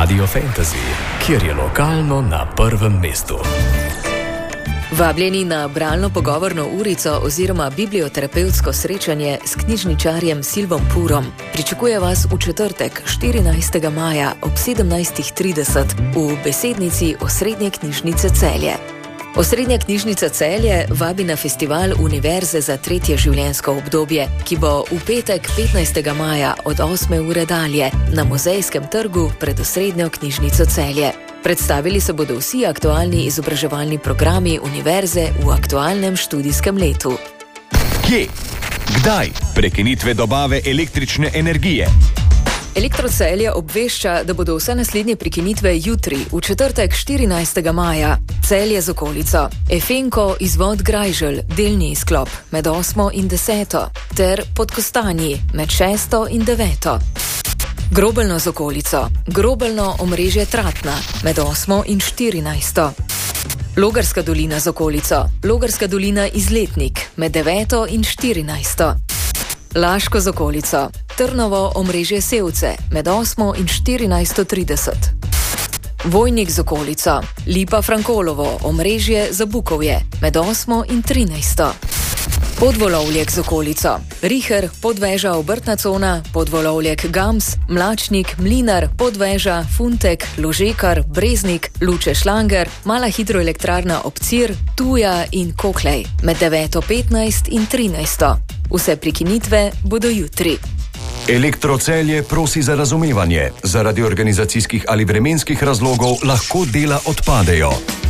Radio Fantasy, kjer je lokalno na prvem mestu. Vabljeni na bralno pogovorno urico oziroma biblioterapevtsko srečanje s knjižničarjem Silvom Purom. Pričakuje vas v četrtek, 14. maja ob 17:30 v besednici Osrednje knjižnice Celje. Osrednja knjižnica Celje vabi na festival Univerze za tretje življenjsko obdobje, ki bo v petek 15. maja od 8. ure dalje na Muzejskem trgu pred Osrednjo knjižnico Celje. Predstavili se bodo vsi aktualni izobraževalni programi univerze v aktualnem študijskem letu. Kje? Kdaj? Prekinitve dobave električne energije. Elektrocelje obvešča, da bodo vse naslednje prekinitve jutri, v četrtek 14. maja. Celje z okolico. Efenko izvod Grajželj, delni izklop med 8. in 10. ter Podkostanji med 6. in 9. Grobelno z okolico. Grobelno omrežje Tratna med 8. in 14. Logarska dolina z okolico. Logarska dolina Izletnik med 9. in 14. Laško z okolico. Trnovo omrežje Sevce med 8. in 14:30. Vojnik z okolico. Lipa Frankolovo omrežje za Bukovje med 8. in 13. Podvolovljek z okolico. Riher, Podveža, Obrtna cona, Podvolovljek Gams, Mlačnik, Mlinar, Podveža, Funtek, Ložekar, Breznik, Luče Šlanger, Mala hidroelektrarna Obcir, Tuja in Koklej med 9:15 in 13. Vse prekinitve bodo jutri. Elektrocelje prosi za razumevanje. Zaradi organizacijskih ali vremenskih razlogov lahko dela odpadejo.